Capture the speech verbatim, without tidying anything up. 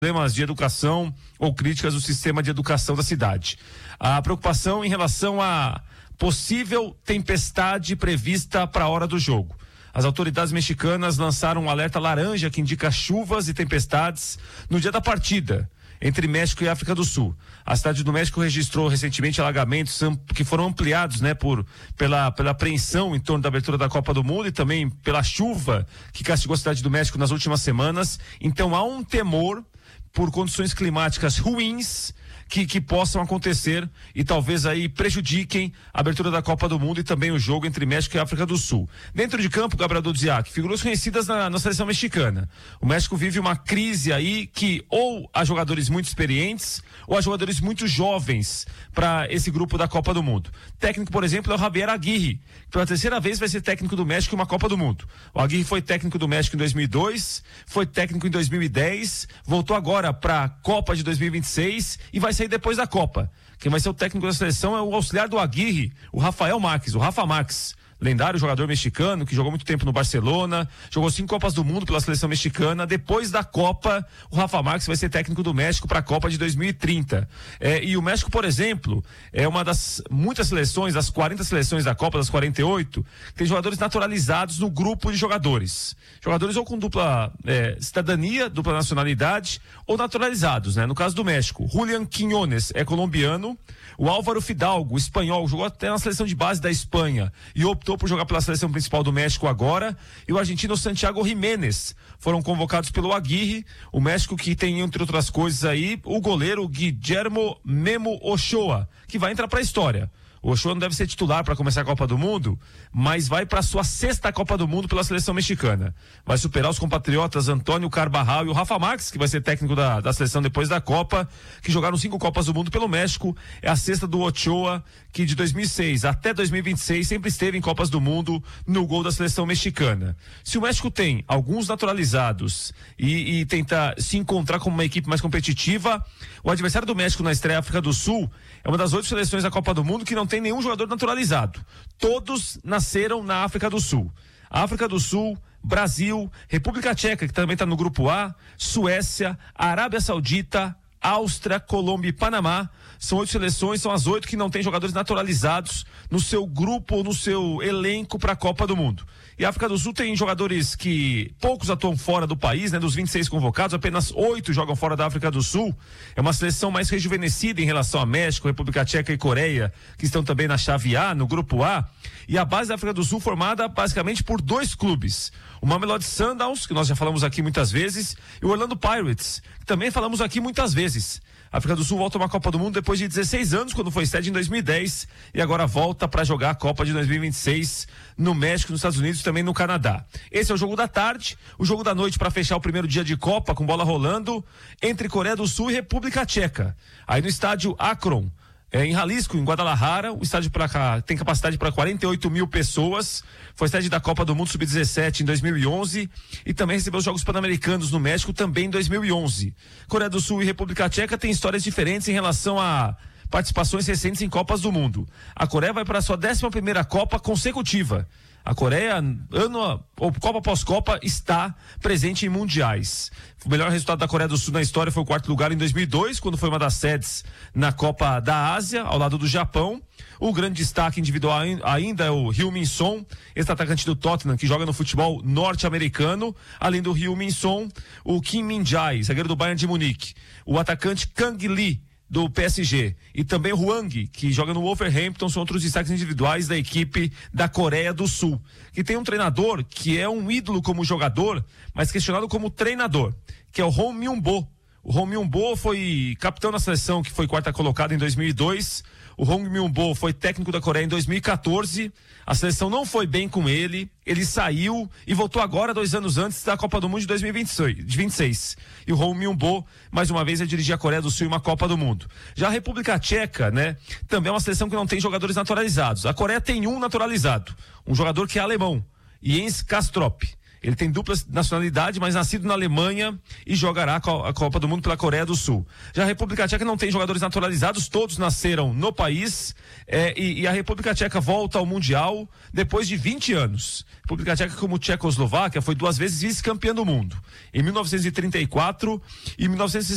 problemas de educação ou críticas do sistema de educação da cidade. A preocupação em relação à possível tempestade prevista para a hora do jogo. As autoridades mexicanas lançaram um alerta laranja que indica chuvas e tempestades no dia da partida entre México e África do Sul. A cidade do México registrou recentemente alagamentos que foram ampliados, né, por, pela, pela apreensão em torno da abertura da Copa do Mundo e também pela chuva que castigou a cidade do México nas últimas semanas. Então há um temor por condições climáticas ruins que, que possam acontecer e talvez aí prejudiquem a abertura da Copa do Mundo e também o jogo entre México e África do Sul. Dentro de campo, Gabriel Dudziak, figuras conhecidas na, na seleção mexicana. O México vive uma crise aí que ou há jogadores muito experientes ou há jogadores muito jovens para esse grupo da Copa do Mundo. Técnico, por exemplo, é o Javier Aguirre, que pela terceira vez vai ser técnico do México em uma Copa do Mundo. O Aguirre foi técnico do México em dois mil e dois, foi técnico em dois mil e dez, voltou agora para a Copa de dois mil e vinte e seis e vai sair depois da Copa. Quem vai ser o técnico da seleção é o auxiliar do Aguirre, o Rafael Márquez, o Rafa Márquez. Lendário jogador mexicano que jogou muito tempo no Barcelona, jogou cinco Copas do Mundo pela seleção mexicana. Depois da Copa, o Rafa Márquez vai ser técnico do México para a Copa de dois mil e trinta. É, e o México, por exemplo, é uma das muitas seleções, das quarenta seleções da Copa, das quarenta e oito, que tem jogadores naturalizados no grupo de jogadores. Jogadores ou com dupla é, cidadania, dupla nacionalidade, ou naturalizados, né? No caso do México, Julián Quiñones é colombiano, o Álvaro Fidalgo, espanhol, jogou até na seleção de base da Espanha e optou por jogar pela seleção principal do México agora, e o argentino Santiago Jiménez foram convocados pelo Aguirre. O México que tem, entre outras coisas aí, o goleiro Guillermo Memo Ochoa, que vai entrar para a história. O Ochoa não deve ser titular para começar a Copa do Mundo, mas vai para sua sexta Copa do Mundo pela seleção mexicana. Vai superar os compatriotas Antônio Carvajal e o Rafa Márquez, que vai ser técnico da, da seleção depois da Copa, que jogaram cinco Copas do Mundo pelo México. É a sexta do Ochoa, que de dois mil e seis até dois mil e vinte e seis sempre esteve em Copas do Mundo no gol da seleção mexicana. Se o México tem alguns naturalizados e, e tenta se encontrar como uma equipe mais competitiva, o adversário do México na estreia África do Sul é uma das oito seleções da Copa do Mundo que não tem nenhum jogador naturalizado. Todos nasceram na África do Sul. África do Sul, Brasil, República Tcheca, que também está no grupo A, Suécia, Arábia Saudita, Áustria, Colômbia e Panamá. São oito seleções, são as oito que não têm jogadores naturalizados no seu grupo ou no seu elenco para a Copa do Mundo. E a África do Sul tem jogadores que poucos atuam fora do país, né? Dos vinte e seis convocados, apenas oito jogam fora da África do Sul. É uma seleção mais rejuvenescida em relação a México, República Tcheca e Coreia, que estão também na chave A, no grupo A. E a base da África do Sul formada basicamente por dois clubes. O Mamelodi Sundowns, que nós já falamos aqui muitas vezes, e o Orlando Pirates, que também falamos aqui muitas vezes. A África do Sul volta a uma Copa do Mundo depois de dezesseis anos, quando foi sede em dois mil e dez, e agora volta para jogar a Copa de dois mil e vinte e seis no México, nos Estados Unidos e também no Canadá. Esse é o jogo da tarde, o jogo da noite para fechar o primeiro dia de Copa, com bola rolando, entre Coreia do Sul e República Tcheca. Aí no estádio Akron, É, em Jalisco, em Guadalajara, o estádio pra cá tem capacidade para quarenta e oito mil pessoas. Foi sede da Copa do Mundo sub dezessete em dois mil e onze e também recebeu os Jogos Pan-Americanos no México também em dois mil e onze. Coreia do Sul e República Tcheca têm histórias diferentes em relação a participações recentes em Copas do Mundo. A Coreia vai para a sua décima primeira Copa consecutiva. A Coreia, ano ou Copa após Copa, está presente em mundiais. O melhor resultado da Coreia do Sul na história foi o quarto lugar em dois mil e dois, quando foi uma das sedes na Copa da Ásia, ao lado do Japão. O grande destaque individual ainda é o Heung-min Son, ex-atacante do Tottenham, que joga no futebol norte-americano. Além do Heung-min Son, o Kim Min-jae, zagueiro do Bayern de Munique. O atacante Kang Lee, do P S G, e também o Hwang, que joga no Wolverhampton, são outros destaques individuais da equipe da Coreia do Sul, que tem um treinador que é um ídolo como jogador, mas questionado como treinador, que é o Hong Myung-bo. O Hong Myung-bo foi capitão da seleção, que foi quarta colocada em dois mil e dois. O Hong Myung-bo foi técnico da Coreia em dois mil e quatorze. A seleção não foi bem com ele. Ele saiu e voltou agora, dois anos antes da Copa do Mundo de dois mil e vinte e seis. E o Hong Myung-bo, mais uma vez, vai dirigir a Coreia do Sul em uma Copa do Mundo. Já a República Tcheca, né, também é uma seleção que não tem jogadores naturalizados. A Coreia tem um naturalizado, um jogador que é alemão, Jens Kastrop. Ele tem dupla nacionalidade, mas nascido na Alemanha e jogará a Copa do Mundo pela Coreia do Sul. Já a República Tcheca não tem jogadores naturalizados, todos nasceram no país, é, e, e a República Tcheca volta ao Mundial depois de vinte anos. A República Tcheca, como Tchecoslováquia, foi duas vezes vice-campeã do mundo, em mil novecentos e trinta e quatro e mil novecentos e